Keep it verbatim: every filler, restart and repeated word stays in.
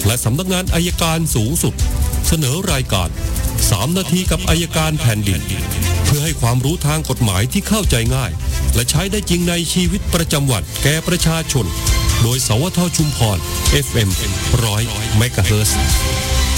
และสำนักงานอัยการสูงสุดเสนอรายการสามนาทีกับอัยการแผ่นดินเพื่อให้ความรู้ทางกฎหมายที่เข้าใจง่ายและใช้ได้จริงในชีวิตประจำวันแก่ประชาชนโดยสวทชุมพร เอฟ เอ็ม หนึ่งร้อย เมกะเฮิรตซ์